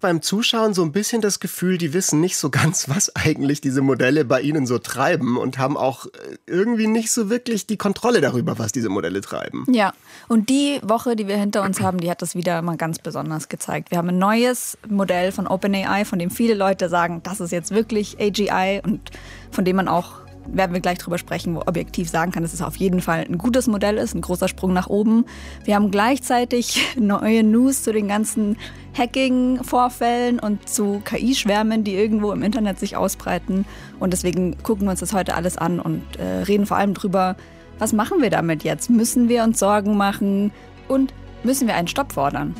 beim Zuschauen so ein bisschen das Gefühl, die wissen nicht so ganz, was eigentlich diese Modelle bei ihnen so treiben und haben auch irgendwie nicht so wirklich die Kontrolle darüber, was diese Modelle treiben. Ja, und die Woche, die wir hinter uns haben, die hat das wieder mal ganz besonders gezeigt. Wir haben ein neues Modell von OpenAI, von dem viele Leute sagen, das ist jetzt wirklich AGI und von dem man auch, werden wir gleich drüber sprechen, wo objektiv sagen kann, dass es auf jeden Fall ein gutes Modell ist, ein großer Sprung nach oben. Wir haben gleichzeitig neue News zu den ganzen Hacking-Vorfällen und zu KI-Schwärmen, die irgendwo im Internet sich ausbreiten. Und deswegen gucken wir uns das heute alles an und reden vor allem drüber, was machen wir damit jetzt? Müssen wir uns Sorgen machen und müssen wir einen Stopp fordern?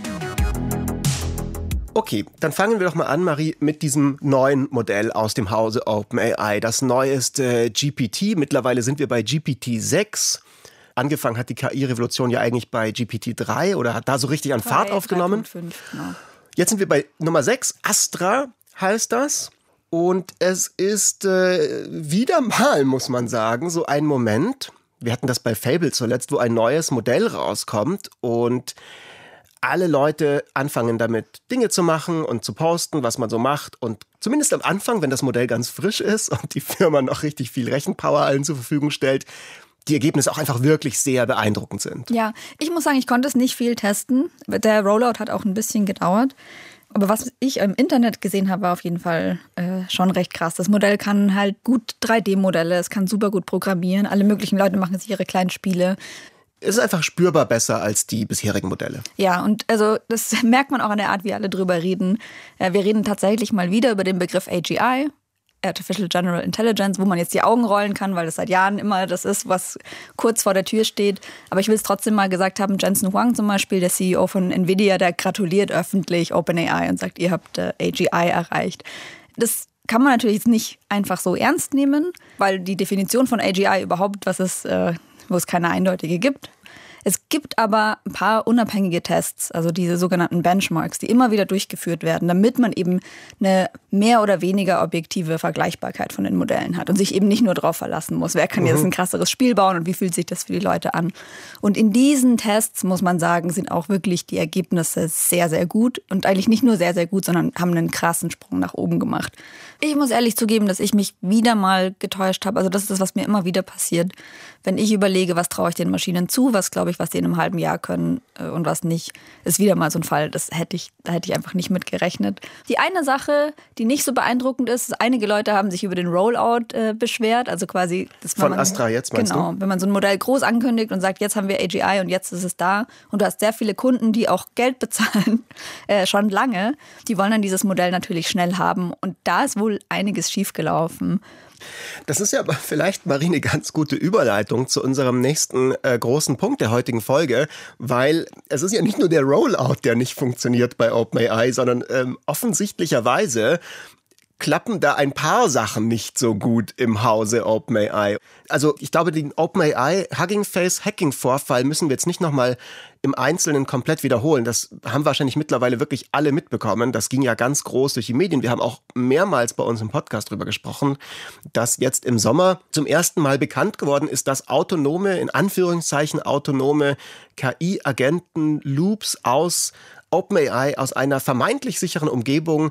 Okay, dann fangen wir doch mal an, Marie, mit diesem neuen Modell aus dem Hause OpenAI. Das neueste GPT. Mittlerweile sind wir bei GPT-6. Angefangen hat die KI-Revolution ja eigentlich bei GPT-3 oder hat da so richtig an Fahrt aufgenommen. 3.5, genau. Jetzt sind wir bei Nummer 6. Astra heißt das. Und es ist wieder mal, muss man sagen, so ein Moment. Wir hatten das bei Fable zuletzt, wo ein neues Modell rauskommt und alle Leute anfangen damit Dinge zu machen und zu posten, was man so macht. Und zumindest am Anfang, wenn das Modell ganz frisch ist und die Firma noch richtig viel Rechenpower allen zur Verfügung stellt, die Ergebnisse auch einfach wirklich sehr beeindruckend sind. Ja, ich muss sagen, ich konnte es nicht viel testen. Der Rollout hat auch ein bisschen gedauert. Aber was ich im Internet gesehen habe, war auf jeden Fall schon recht krass. Das Modell kann halt gut 3D-Modelle, es kann super gut programmieren. Alle möglichen Leute machen sich ihre kleinen Spiele. Es ist einfach spürbar besser als die bisherigen Modelle. Ja, und also das merkt man auch an der Art, wie alle drüber reden. Wir reden tatsächlich mal wieder über den Begriff AGI, Artificial General Intelligence, wo man jetzt die Augen rollen kann, weil das seit Jahren immer das ist, was kurz vor der Tür steht. Aber ich will es trotzdem mal gesagt haben, Jensen Huang zum Beispiel, der CEO von Nvidia, der gratuliert öffentlich OpenAI und sagt, ihr habt AGI erreicht. Das kann man natürlich jetzt nicht einfach so ernst nehmen, weil die Definition von AGI überhaupt was ist, wo es keine eindeutige gibt. Es gibt aber ein paar unabhängige Tests, also diese sogenannten Benchmarks, die immer wieder durchgeführt werden, damit man eben eine mehr oder weniger objektive Vergleichbarkeit von den Modellen hat und sich eben nicht nur darauf verlassen muss, wer kann jetzt ein krasseres Spiel bauen und wie fühlt sich das für die Leute an. Und in diesen Tests, muss man sagen, sind auch wirklich die Ergebnisse sehr, sehr gut und eigentlich nicht nur sehr, sehr gut, sondern haben einen krassen Sprung nach oben gemacht. Ich muss ehrlich zugeben, dass ich mich wieder mal getäuscht habe. Also das ist das, was mir immer wieder passiert. Wenn ich überlege, was traue ich den Maschinen zu, was glaube ich, was die in einem halben Jahr können und was nicht, ist wieder mal so ein Fall. Da hätte ich einfach nicht mit gerechnet. Die eine Sache, die nicht so beeindruckend ist, einige Leute haben sich über den Rollout beschwert. Also quasi das von Astra jetzt, meinst du? Genau, wenn man so ein Modell groß ankündigt und sagt, jetzt haben wir AGI und jetzt ist es da. Und du hast sehr viele Kunden, die auch Geld bezahlen, schon lange. Die wollen dann dieses Modell natürlich schnell haben. Und da ist wohl einiges schiefgelaufen. Das ist ja aber vielleicht, Marie, eine ganz gute Überleitung zu unserem nächsten großen Punkt der heutigen Folge, weil es ist ja nicht nur der Rollout, der nicht funktioniert bei OpenAI, sondern offensichtlicherweise klappen da ein paar Sachen nicht so gut im Hause OpenAI. Also ich glaube, den OpenAI Hugging Face Hacking Vorfall müssen wir jetzt nicht nochmal im Einzelnen komplett wiederholen. Das haben wahrscheinlich mittlerweile wirklich alle mitbekommen. Das ging ja ganz groß durch die Medien. Wir haben auch mehrmals bei uns im Podcast drüber gesprochen, dass jetzt im Sommer zum ersten Mal bekannt geworden ist, dass autonome, in Anführungszeichen autonome KI-Agenten Loops aus OpenAI aus einer vermeintlich sicheren Umgebung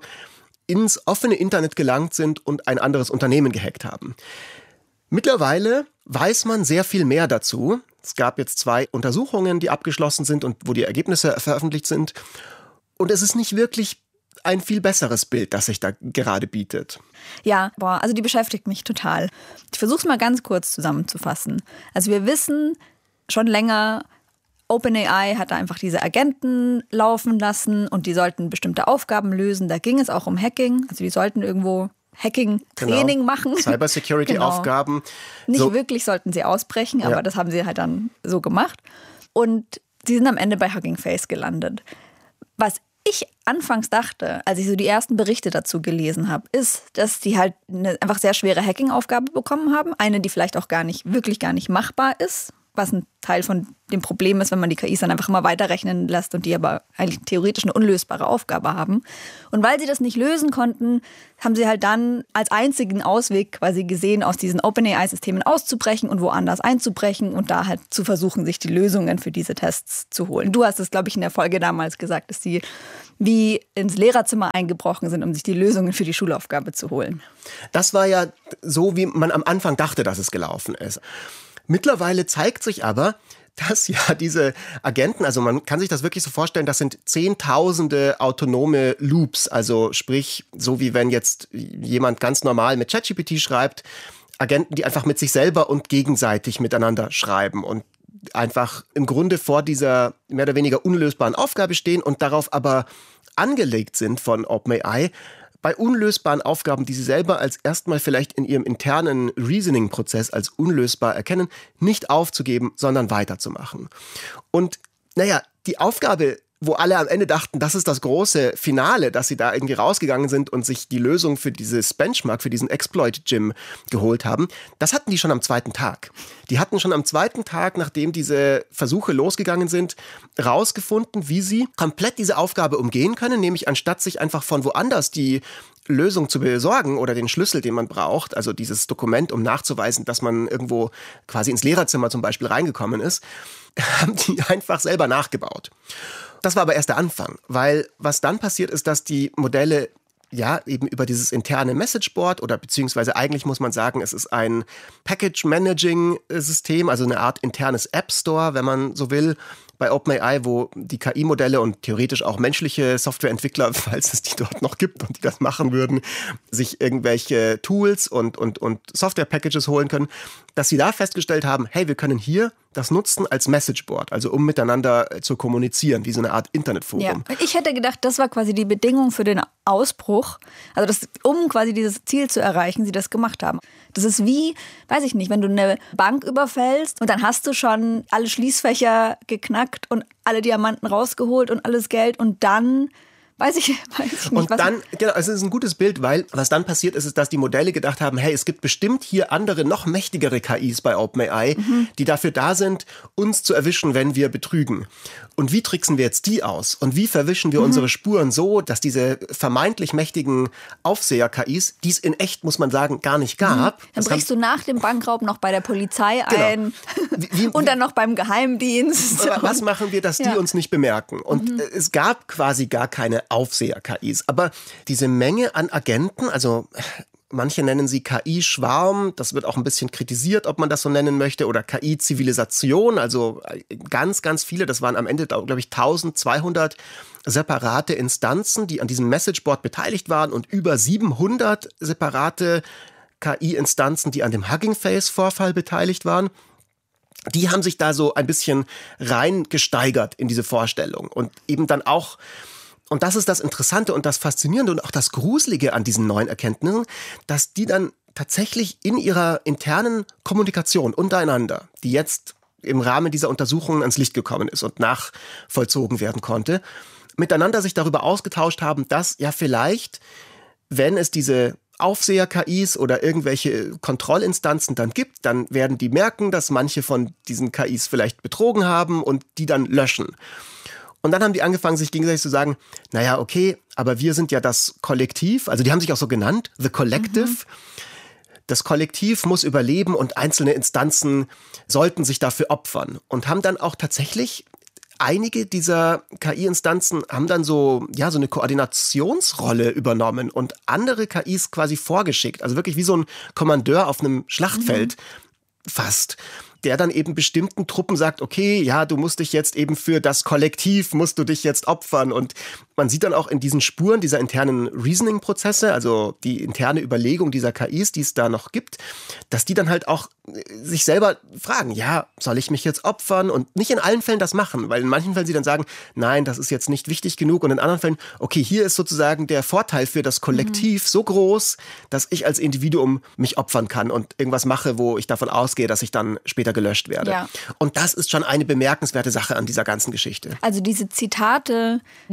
ins offene Internet gelangt sind und ein anderes Unternehmen gehackt haben. Mittlerweile weiß man sehr viel mehr dazu. Es gab jetzt 2 Untersuchungen, die abgeschlossen sind und wo die Ergebnisse veröffentlicht sind. Und es ist nicht wirklich ein viel besseres Bild, das sich da gerade bietet. Ja, also die beschäftigt mich total. Ich versuche es mal ganz kurz zusammenzufassen. Also wir wissen schon länger, OpenAI hat da einfach diese Agenten laufen lassen und die sollten bestimmte Aufgaben lösen. Da ging es auch um Hacking. Also die sollten irgendwo Hacking-Training machen. Cybersecurity-Aufgaben. Nicht wirklich sollten sie ausbrechen, aber das haben sie halt dann so gemacht. Und sie sind am Ende bei Hugging Face gelandet. Was ich anfangs dachte, als ich so die ersten Berichte dazu gelesen habe, ist, dass die halt eine einfach sehr schwere Hacking-Aufgabe bekommen haben. Eine, die vielleicht auch gar nicht machbar ist. was ein Teil von dem Problem ist, wenn man die KIs dann einfach immer weiterrechnen lässt und die aber eigentlich theoretisch eine unlösbare Aufgabe haben. Und weil sie das nicht lösen konnten, haben sie halt dann als einzigen Ausweg quasi gesehen, aus diesen OpenAI-Systemen auszubrechen und woanders einzubrechen und da halt zu versuchen, sich die Lösungen für diese Tests zu holen. Du hast es, glaube ich, in der Folge damals gesagt, dass sie wie ins Lehrerzimmer eingebrochen sind, um sich die Lösungen für die Schulaufgabe zu holen. Das war ja so, wie man am Anfang dachte, dass es gelaufen ist. Mittlerweile zeigt sich aber, dass ja diese Agenten, also man kann sich das wirklich so vorstellen, das sind Zehntausende autonome Loops, also sprich, so wie wenn jetzt jemand ganz normal mit ChatGPT schreibt, Agenten, die einfach mit sich selber und gegenseitig miteinander schreiben und einfach im Grunde vor dieser mehr oder weniger unlösbaren Aufgabe stehen und darauf aber angelegt sind von OpenAI, bei unlösbaren Aufgaben, die sie selber als erstmal vielleicht in ihrem internen Reasoning-Prozess als unlösbar erkennen, nicht aufzugeben, sondern weiterzumachen. Und naja, die Aufgabe, wo alle am Ende dachten, das ist das große Finale, dass sie da irgendwie rausgegangen sind und sich die Lösung für dieses Benchmark, für diesen Exploit-Gym geholt haben, das hatten die schon am zweiten Tag. Die hatten schon am zweiten Tag, nachdem diese Versuche losgegangen sind, rausgefunden, wie sie komplett diese Aufgabe umgehen können, nämlich anstatt sich einfach von woanders die Lösung zu besorgen oder den Schlüssel, den man braucht, also dieses Dokument, um nachzuweisen, dass man irgendwo quasi ins Lehrerzimmer zum Beispiel reingekommen ist, haben die einfach selber nachgebaut. Das war aber erst der Anfang, weil was dann passiert ist, dass die Modelle ja eben über dieses interne Messageboard oder beziehungsweise eigentlich muss man sagen, es ist ein Package-Managing-System, also eine Art internes App-Store, wenn man so will, bei OpenAI, wo die KI-Modelle und theoretisch auch menschliche Softwareentwickler, falls es die dort noch gibt und die das machen würden, sich irgendwelche Tools und Software-Packages holen können, dass sie da festgestellt haben, hey, wir können hier das nutzen als Messageboard, also um miteinander zu kommunizieren, wie so eine Art Internetforum. Ja, ich hätte gedacht, das war quasi die Bedingung für den Ausbruch, also um quasi dieses Ziel zu erreichen, sie das gemacht haben. Das ist wie, weiß ich nicht, wenn du eine Bank überfällst und dann hast du schon alle Schließfächer geknackt und alle Diamanten rausgeholt und alles Geld und dann weiß ich nicht. Und dann, genau, es ist ein gutes Bild, weil was dann passiert ist, dass die Modelle gedacht haben, hey, es gibt bestimmt hier andere, noch mächtigere KIs bei OpenAI, die dafür da sind, uns zu erwischen, wenn wir betrügen. Und wie tricksen wir jetzt die aus? Und wie verwischen wir unsere Spuren so, dass diese vermeintlich mächtigen Aufseher-KIs, die es in echt, muss man sagen, gar nicht gab. Dann brichst du nach dem Bankraub noch bei der Polizei ein und dann noch beim Geheimdienst. Was machen wir, dass die uns nicht bemerken? Und es gab quasi gar keine Aufseher-KIs. Aber diese Menge an Agenten, also manche nennen sie KI-Schwarm, das wird auch ein bisschen kritisiert, ob man das so nennen möchte, oder KI-Zivilisation, also ganz, ganz viele, das waren am Ende, glaube ich, 1200 separate Instanzen, die an diesem Messageboard beteiligt waren und über 700 separate KI-Instanzen, die an dem Hugging Face-Vorfall beteiligt waren. Die haben sich da so ein bisschen reingesteigert in diese Vorstellung und eben dann auch. Und das ist das Interessante und das Faszinierende und auch das Gruselige an diesen neuen Erkenntnissen, dass die dann tatsächlich in ihrer internen Kommunikation untereinander, die jetzt im Rahmen dieser Untersuchungen ans Licht gekommen ist und nachvollzogen werden konnte, miteinander sich darüber ausgetauscht haben, dass ja vielleicht, wenn es diese Aufseher-KIs oder irgendwelche Kontrollinstanzen dann gibt, dann werden die merken, dass manche von diesen KIs vielleicht betrogen haben und die dann löschen. Und dann haben die angefangen, sich gegenseitig zu sagen, naja, okay, aber wir sind ja das Kollektiv, also die haben sich auch so genannt, The Collective. Das Kollektiv muss überleben und einzelne Instanzen sollten sich dafür opfern. Und haben dann auch tatsächlich, einige dieser KI-Instanzen haben dann so eine Koordinationsrolle übernommen und andere KIs quasi vorgeschickt. Also wirklich wie so ein Kommandeur auf einem Schlachtfeld fast, der dann eben bestimmten Truppen sagt, okay, ja, du musst dich jetzt eben für das Kollektiv, musst du dich jetzt opfern. Und man sieht dann auch in diesen Spuren dieser internen Reasoning-Prozesse, also die interne Überlegung dieser KIs, die es da noch gibt, dass die dann halt auch sich selber fragen, ja, soll ich mich jetzt opfern? Und nicht in allen Fällen das machen, weil in manchen Fällen sie dann sagen, nein, das ist jetzt nicht wichtig genug. Und in anderen Fällen, okay, hier ist sozusagen der Vorteil für das Kollektiv so groß, dass ich als Individuum mich opfern kann und irgendwas mache, wo ich davon ausgehe, dass ich dann später gelöscht werde. Ja. Und das ist schon eine bemerkenswerte Sache an dieser ganzen Geschichte. Also diese Zitate, die man da in dem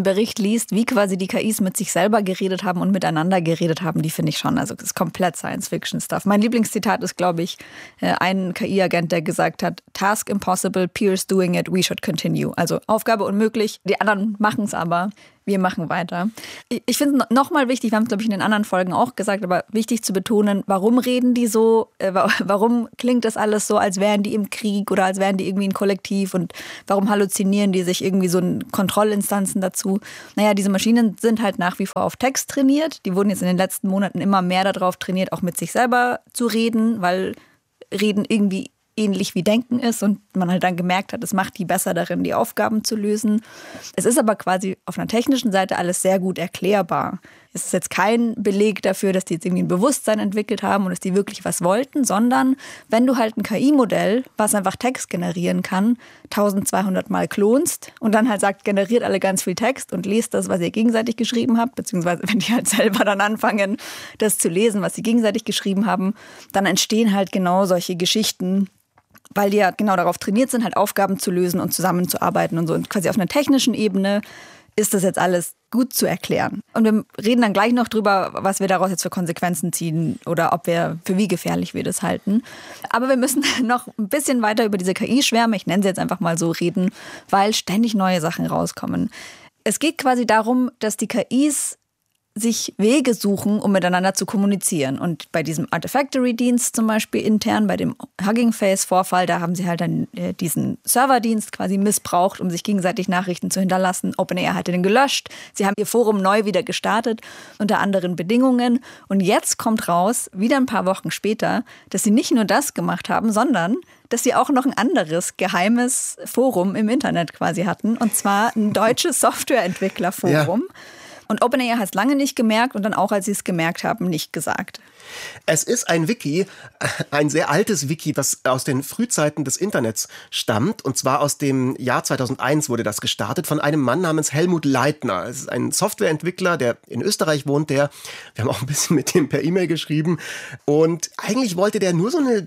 Bericht liest, wie quasi die KIs mit sich selber geredet haben und miteinander geredet haben, die finde ich schon, also das ist komplett Science-Fiction-Stuff. Mein Lieblingszitat ist, glaube ich, ein KI-Agent, der gesagt hat, Task impossible, peers doing it, we should continue. Also Aufgabe unmöglich, die anderen machen es aber. Wir machen weiter. Ich finde es nochmal wichtig, wir haben es, glaube ich, in den anderen Folgen auch gesagt, aber wichtig zu betonen, warum reden die so, warum klingt das alles so, als wären die im Krieg oder als wären die irgendwie ein Kollektiv und warum halluzinieren die sich irgendwie so in Kontrollinstanzen dazu? Naja, diese Maschinen sind halt nach wie vor auf Text trainiert. Die wurden jetzt in den letzten Monaten immer mehr darauf trainiert, auch mit sich selber zu reden, weil Reden irgendwie ähnlich wie Denken ist und man halt dann gemerkt hat, es macht die besser darin, die Aufgaben zu lösen. Es ist aber quasi auf einer technischen Seite alles sehr gut erklärbar. Es ist jetzt kein Beleg dafür, dass die jetzt irgendwie ein Bewusstsein entwickelt haben und dass die wirklich was wollten, sondern wenn du halt ein KI-Modell, was einfach Text generieren kann, 1200 Mal klonst und dann halt sagt, generiert alle ganz viel Text und lest das, was ihr gegenseitig geschrieben habt, beziehungsweise wenn die halt selber dann anfangen, das zu lesen, was sie gegenseitig geschrieben haben, dann entstehen halt genau solche Geschichten, weil die ja genau darauf trainiert sind, halt Aufgaben zu lösen und zusammenzuarbeiten und so. Und quasi auf einer technischen Ebene ist das jetzt alles gut zu erklären. Und wir reden dann gleich noch drüber, was wir daraus jetzt für Konsequenzen ziehen oder für wie gefährlich wir das halten. Aber wir müssen noch ein bisschen weiter über diese KI-Schwärme, ich nenne sie jetzt einfach mal so, reden, weil ständig neue Sachen rauskommen. Es geht quasi darum, dass die KIs sich Wege suchen, um miteinander zu kommunizieren. Und bei diesem Artifactory-Dienst zum Beispiel intern, bei dem Hugging Face-Vorfall, da haben sie halt dann diesen Serverdienst quasi missbraucht, um sich gegenseitig Nachrichten zu hinterlassen. OpenAI hatte den gelöscht. Sie haben ihr Forum neu wieder gestartet, unter anderen Bedingungen. Und jetzt kommt raus, wieder ein paar Wochen später, dass sie nicht nur das gemacht haben, sondern dass sie auch noch ein anderes geheimes Forum im Internet quasi hatten. Und zwar ein deutsches Softwareentwicklerforum. Ja. Und OpenAI hat es lange nicht gemerkt und dann auch, als sie es gemerkt haben, nicht gesagt. Es ist ein Wiki, ein sehr altes Wiki, was aus den Frühzeiten des Internets stammt. Und zwar aus dem Jahr 2001 wurde das gestartet von einem Mann namens Helmut Leitner. Es ist ein Softwareentwickler, der in Österreich wohnt. Wir haben auch ein bisschen mit dem per E-Mail geschrieben. Und eigentlich wollte der nur so eine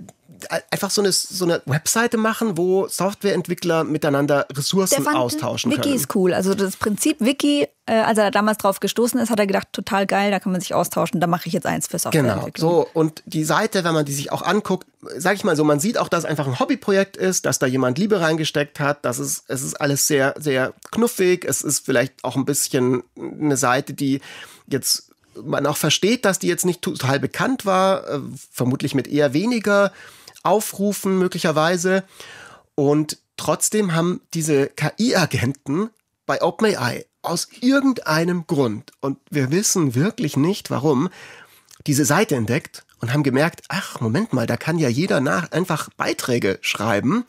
Webseite machen, wo Softwareentwickler miteinander Ressourcen austauschen können. Wiki ist cool. Also das Prinzip Wiki, als er damals drauf gestoßen ist, hat er gedacht, total geil, da kann man sich austauschen, da mache ich jetzt eins für Softwareentwicklung. Genau, so. Und die Seite, wenn man die sich auch anguckt, sag ich mal so, man sieht auch, dass es einfach ein Hobbyprojekt ist, dass da jemand Liebe reingesteckt hat, es ist alles sehr, sehr knuffig, es ist vielleicht auch ein bisschen eine Seite, die jetzt man auch versteht, dass die jetzt nicht total bekannt war, vermutlich mit eher weniger Aufrufen möglicherweise. Und trotzdem haben diese KI-Agenten bei OpenAI aus irgendeinem Grund, und wir wissen wirklich nicht warum, diese Seite entdeckt und haben gemerkt, ach, Moment mal, da kann ja jeder einfach Beiträge schreiben.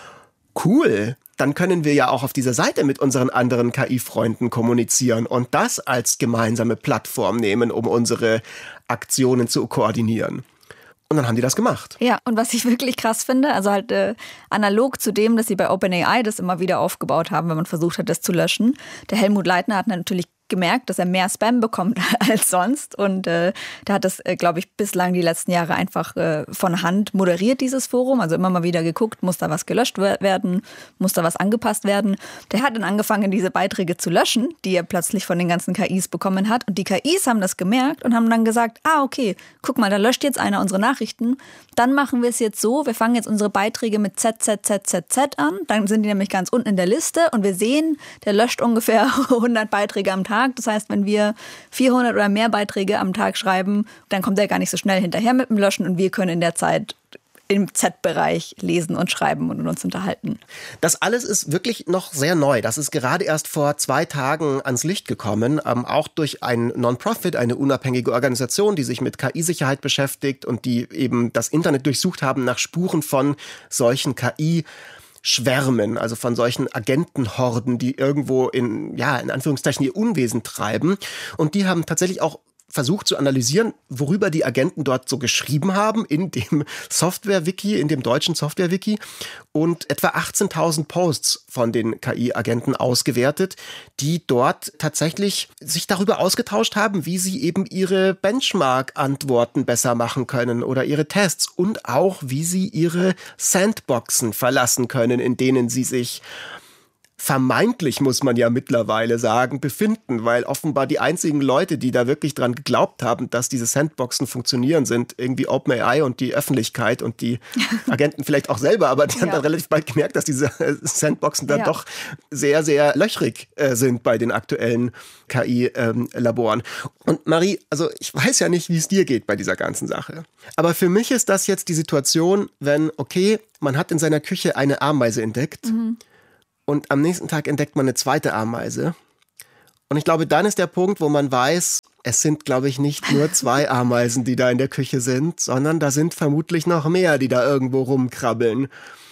Cool, dann können wir ja auch auf dieser Seite mit unseren anderen KI-Freunden kommunizieren und das als gemeinsame Plattform nehmen, um unsere Aktionen zu koordinieren. Und dann haben die das gemacht. Ja, und was ich wirklich krass finde, also halt analog zu dem, dass sie bei OpenAI das immer wieder aufgebaut haben, wenn man versucht hat, das zu löschen. Der Helmut Leitner hat natürlich gemerkt, dass er mehr Spam bekommt als sonst. Und der hat das, glaube ich, bislang die letzten Jahre einfach von Hand moderiert, dieses Forum. Also immer mal wieder geguckt, muss da was gelöscht werden, muss da was angepasst werden. Der hat dann angefangen, diese Beiträge zu löschen, die er plötzlich von den ganzen KIs bekommen hat. Und die KIs haben das gemerkt und haben dann gesagt, okay, guck mal, da löscht jetzt einer unsere Nachrichten. Dann machen wir es jetzt so, wir fangen jetzt unsere Beiträge mit ZZZZZ an. Dann sind die nämlich ganz unten in der Liste und wir sehen, der löscht ungefähr 100 Beiträge am Tag. Das heißt, wenn wir 400 oder mehr Beiträge am Tag schreiben, dann kommt er gar nicht so schnell hinterher mit dem Löschen und wir können in der Zeit im Z-Bereich lesen und schreiben und uns unterhalten. Das alles ist wirklich noch sehr neu. Das ist gerade erst vor 2 Tagen ans Licht gekommen, auch durch ein Non-Profit, eine unabhängige Organisation, die sich mit KI-Sicherheit beschäftigt und die eben das Internet durchsucht haben nach Spuren von solchen KI-Schwärmen, also von solchen Agentenhorden, die irgendwo in Anführungszeichen ihr Unwesen treiben. Und die haben tatsächlich auch versucht zu analysieren, worüber die Agenten dort so geschrieben haben in dem Software-Wiki, in dem deutschen Software-Wiki und etwa 18.000 Posts von den KI-Agenten ausgewertet, die dort tatsächlich sich darüber ausgetauscht haben, wie sie eben ihre Benchmark-Antworten besser machen können oder ihre Tests und auch, wie sie ihre Sandboxen verlassen können, in denen sie sich vermeintlich, muss man ja mittlerweile sagen, befinden, weil offenbar die einzigen Leute, die da wirklich dran geglaubt haben, dass diese Sandboxen funktionieren, sind irgendwie OpenAI und die Öffentlichkeit und die Agenten vielleicht auch selber, aber die haben dann relativ bald gemerkt, dass diese Sandboxen dann doch sehr, sehr löchrig sind bei den aktuellen KI-Laboren. Und Marie, also ich weiß ja nicht, wie es dir geht bei dieser ganzen Sache, aber für mich ist das jetzt die Situation, wenn, okay, man hat in seiner Küche eine Ameise entdeckt, und am nächsten Tag entdeckt man eine zweite Ameise. Und ich glaube, dann ist der Punkt, wo man weiß, es sind, glaube ich, nicht nur 2 Ameisen, die da in der Küche sind, sondern da sind vermutlich noch mehr, die da irgendwo rumkrabbeln.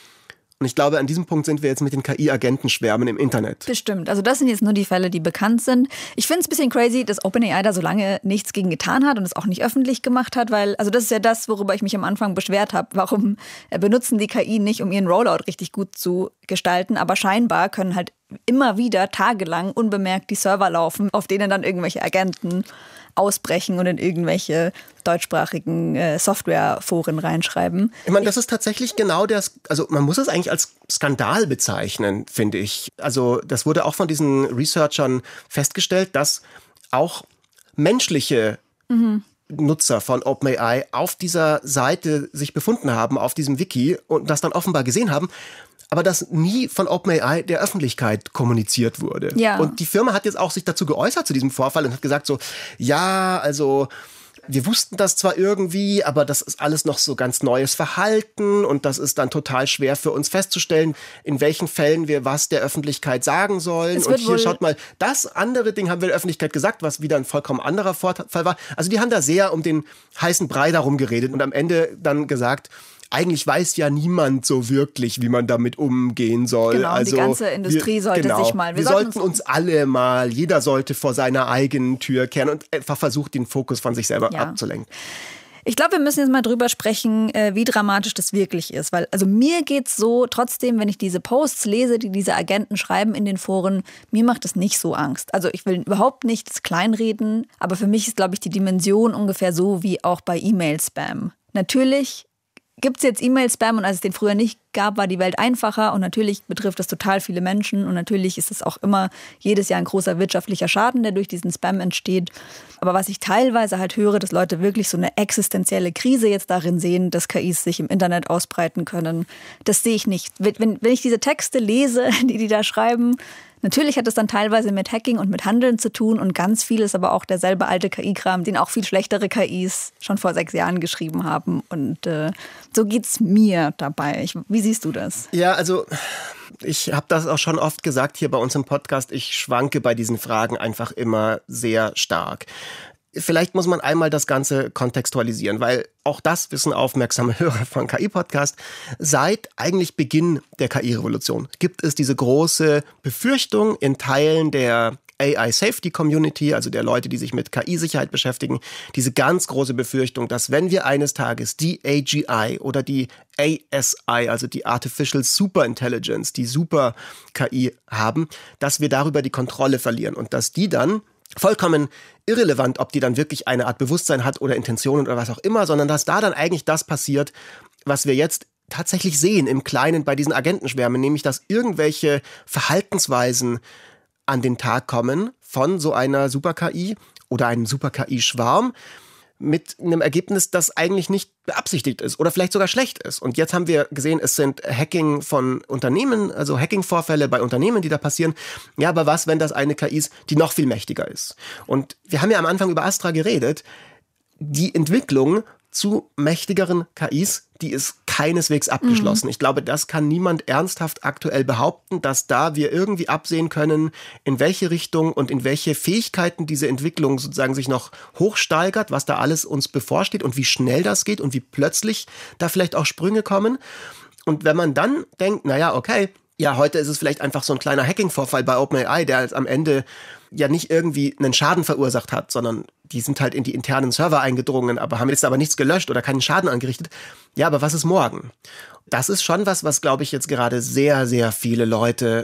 Und ich glaube, an diesem Punkt sind wir jetzt mit den KI-Agentenschwärmen im Internet. Bestimmt. Also das sind jetzt nur die Fälle, die bekannt sind. Ich finde es ein bisschen crazy, dass OpenAI da so lange nichts gegen getan hat und es auch nicht öffentlich gemacht hat, weil, also das ist ja das, worüber ich mich am Anfang beschwert habe. Warum benutzen die KI nicht, um ihren Rollout richtig gut zu gestalten? Aber scheinbar können halt immer wieder tagelang unbemerkt die Server laufen, auf denen dann irgendwelche Agenten ausbrechen und in irgendwelche deutschsprachigen Softwareforen reinschreiben. Ich meine, das ist tatsächlich genau also man muss es eigentlich als Skandal bezeichnen, finde ich. Also das wurde auch von diesen Researchern festgestellt, dass auch menschliche Nutzer von OpenAI auf dieser Seite sich befunden haben, auf diesem Wiki und das dann offenbar gesehen haben, aber das nie von OpenAI der Öffentlichkeit kommuniziert wurde. Ja. Und die Firma hat jetzt auch sich dazu geäußert zu diesem Vorfall und hat gesagt so, ja, also wir wussten das zwar irgendwie, aber das ist alles noch so ganz neues Verhalten und das ist dann total schwer für uns festzustellen, in welchen Fällen wir was der Öffentlichkeit sagen sollen. Und hier schaut mal, das andere Ding haben wir der Öffentlichkeit gesagt, was wieder ein vollkommen anderer Vorfall war. Also die haben da sehr um den heißen Brei darum geredet und am Ende dann gesagt, eigentlich weiß ja niemand so wirklich, wie man damit umgehen soll. Genau, also die ganze Industrie sollte sich mal... Wir sollten uns alle mal, jeder sollte vor seiner eigenen Tür kehren und einfach versucht, den Fokus von sich selber abzulenken. Ich glaube, wir müssen jetzt mal drüber sprechen, wie dramatisch das wirklich ist. Weil, also mir geht's so, trotzdem, wenn ich diese Posts lese, die diese Agenten schreiben in den Foren, mir macht das nicht so Angst. Also ich will überhaupt nichts kleinreden, aber für mich ist, glaube ich, die Dimension ungefähr so wie auch bei E-Mail-Spam. Natürlich gibt es jetzt E-Mail-Spam und als es den früher nicht gab, war die Welt einfacher und natürlich betrifft das total viele Menschen und natürlich ist es auch immer jedes Jahr ein großer wirtschaftlicher Schaden, der durch diesen Spam entsteht. Aber was ich teilweise halt höre, dass Leute wirklich so eine existenzielle Krise jetzt darin sehen, dass KIs sich im Internet ausbreiten können, das sehe ich nicht. Wenn ich diese Texte lese, die da schreiben, natürlich hat es dann teilweise mit Hacking und mit Handeln zu tun und ganz viel ist aber auch derselbe alte KI-Kram, den auch viel schlechtere KIs schon vor 6 Jahren geschrieben haben. Und so geht's mir dabei. Wie siehst du das? Ja, also ich habe das auch schon oft gesagt hier bei uns im Podcast. Ich schwanke bei diesen Fragen einfach immer sehr stark. Vielleicht muss man einmal das Ganze kontextualisieren, weil auch das wissen aufmerksame Hörer von KI-Podcast. Seit eigentlich Beginn der KI-Revolution gibt es diese große Befürchtung in Teilen der AI-Safety-Community, also der Leute, die sich mit KI-Sicherheit beschäftigen, diese ganz große Befürchtung, dass wenn wir eines Tages die AGI oder die ASI, also die Artificial Superintelligence, die Super-KI haben, dass wir darüber die Kontrolle verlieren und dass die dann vollkommen irrelevant, ob die dann wirklich eine Art Bewusstsein hat oder Intentionen oder was auch immer, sondern dass da dann eigentlich das passiert, was wir jetzt tatsächlich sehen im Kleinen bei diesen Agentenschwärmen, nämlich dass irgendwelche Verhaltensweisen an den Tag kommen von so einer Super-KI oder einem Super-KI-Schwarm mit einem Ergebnis, das eigentlich nicht beabsichtigt ist oder vielleicht sogar schlecht ist. Und jetzt haben wir gesehen, es sind Hacking von Unternehmen, also Hacking-Vorfälle bei Unternehmen, die da passieren. Ja, aber was, wenn das eine KI ist, die noch viel mächtiger ist? Und wir haben ja am Anfang über Astra geredet. Die Entwicklung zu mächtigeren KIs, die ist keineswegs abgeschlossen. Ich glaube, das kann niemand ernsthaft aktuell behaupten, dass da wir irgendwie absehen können, in welche Richtung und in welche Fähigkeiten diese Entwicklung sozusagen sich noch hochsteigert, was da alles uns bevorsteht und wie schnell das geht und wie plötzlich da vielleicht auch Sprünge kommen. Und wenn man dann denkt, naja, okay, ja, heute ist es vielleicht einfach so ein kleiner Hacking-Vorfall bei OpenAI, der jetzt am Ende ja nicht irgendwie einen Schaden verursacht hat, sondern die sind halt in die internen Server eingedrungen, aber haben jetzt aber nichts gelöscht oder keinen Schaden angerichtet. Ja, aber was ist morgen? Das ist schon was glaube ich jetzt gerade sehr, sehr viele Leuten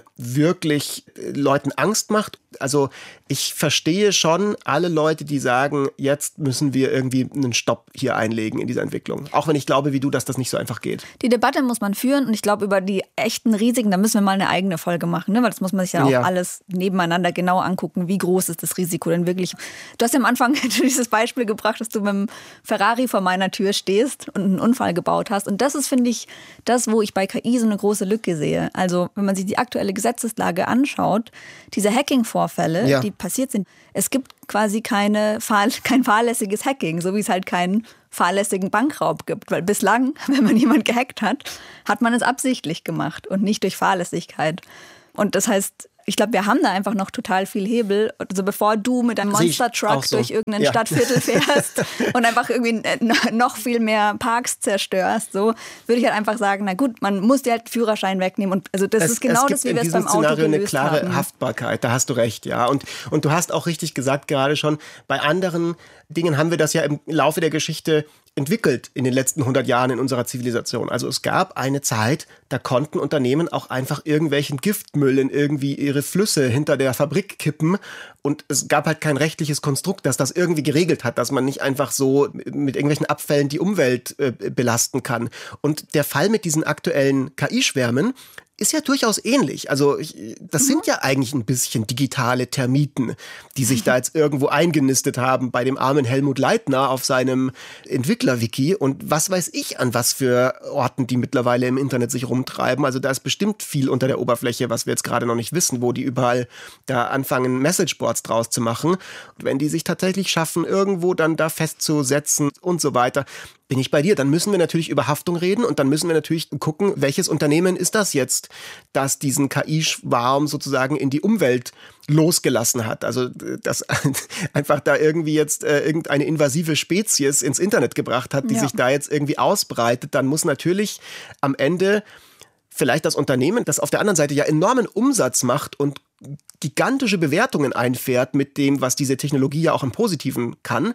Angst macht. Also ich verstehe schon alle Leute, die sagen, jetzt müssen wir irgendwie einen Stopp hier einlegen in dieser Entwicklung. Auch wenn ich glaube, wie du, dass das nicht so einfach geht. Die Debatte muss man führen und ich glaube, über die echten Risiken, da müssen wir mal eine eigene Folge machen, ne? Weil das muss man sich ja auch alles nebeneinander genau angucken, wie groß ist das Risiko denn wirklich. Du hast ja am Anfang dieses Beispiel gebracht, dass du mit dem Ferrari vor meiner Tür stehst und einen Unfall gebaut hast. Und das ist, finde ich, das, wo ich bei KI so eine große Lücke sehe. Also wenn man sich die aktuelle Gesetzeslage anschaut, diese Hacking-Vorfälle, die passiert sind, es gibt quasi kein fahrlässiges Hacking, so wie es halt keinen fahrlässigen Bankraub gibt. Weil bislang, wenn man jemand gehackt hat, hat man es absichtlich gemacht und nicht durch Fahrlässigkeit. Und das heißt, ich glaube, wir haben da einfach noch total viel Hebel. Also bevor du mit einem Monster-Truck durch irgendein Stadtviertel fährst und einfach irgendwie noch viel mehr Parks zerstörst, so würde ich halt einfach sagen, na gut, man muss dir halt den Führerschein wegnehmen. Und also das ist genau das, wie wir es beim Auto gelöst haben. Es gibt in diesem Szenario eine klare Haftbarkeit, da hast du recht, ja. Und du hast auch richtig gesagt gerade schon, bei anderen Dingen haben wir das ja im Laufe der Geschichte entwickelt in den letzten 100 Jahren in unserer Zivilisation. Also es gab eine Zeit, da konnten Unternehmen auch einfach irgendwelchen Giftmüll in irgendwie ihre Flüsse hinter der Fabrik kippen und es gab halt kein rechtliches Konstrukt, das das irgendwie geregelt hat, dass man nicht einfach so mit irgendwelchen Abfällen die Umwelt belasten kann. Und der Fall mit diesen aktuellen KI-Schwärmen ist ja durchaus ähnlich. Also das sind ja eigentlich ein bisschen digitale Termiten, die sich da jetzt irgendwo eingenistet haben bei dem armen Helmut Leitner auf seinem Entwickler-Wiki und was weiß ich an was für Orten die mittlerweile im Internet sich rumtreiben. Also da ist bestimmt viel unter der Oberfläche, was wir jetzt gerade noch nicht wissen, wo die überall da anfangen, Messageboards draus zu machen. Und wenn die sich tatsächlich schaffen, irgendwo dann da festzusetzen und so weiter, bin ich bei dir. Dann müssen wir natürlich über Haftung reden und dann müssen wir natürlich gucken, welches Unternehmen ist das jetzt, das diesen KI-Schwarm sozusagen in die Umwelt losgelassen hat. Also das einfach da irgendwie jetzt irgendeine invasive Spezies ins Internet gebracht hat, die sich da jetzt irgendwie ausbreitet. Dann muss natürlich am Ende vielleicht das Unternehmen, das auf der anderen Seite ja enormen Umsatz macht und gigantische Bewertungen einfährt mit dem, was diese Technologie ja auch im Positiven kann,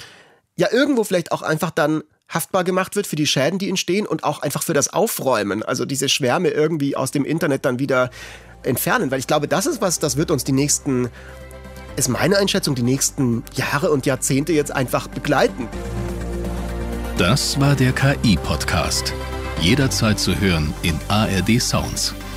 ja irgendwo vielleicht auch einfach dann haftbar gemacht wird für die Schäden, die entstehen und auch einfach für das Aufräumen, also diese Schwärme irgendwie aus dem Internet dann wieder entfernen, weil ich glaube, das ist was, das wird uns ist meine Einschätzung, die nächsten Jahre und Jahrzehnte jetzt einfach begleiten. Das war der KI-Podcast. Jederzeit zu hören in ARD Sounds.